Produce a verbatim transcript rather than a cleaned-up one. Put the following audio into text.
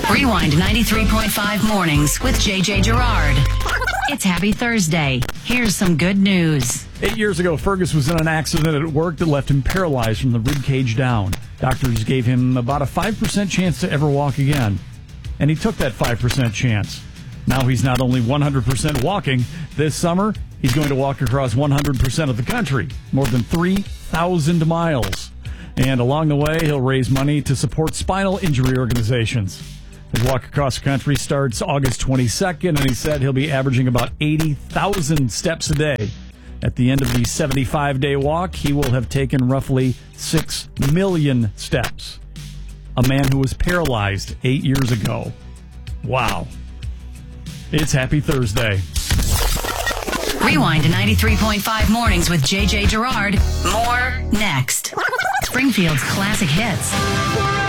Rewind ninety-three point five mornings with J J Gerard. It's Happy Thursday. Here's some good news. Eight years ago, Fergus was in an accident at work that left him paralyzed from the rib cage down. Doctors gave him about a five percent chance to ever walk again. And he took that five percent chance. Now he's not only one hundred percent walking. This summer, he's going to walk across one hundred percent of the country, more than three thousand miles. And along the way, he'll raise money to support spinal injury organizations. His walk across the country starts August twenty-second, and he said he'll be averaging about eighty thousand steps a day. At the end of the seventy-five day walk, he will have taken roughly six million steps. A man who was paralyzed eight years ago. Wow. It's Happy Thursday. Rewind to ninety-three point five mornings with J J Gerard. More next. Springfield's classic hits.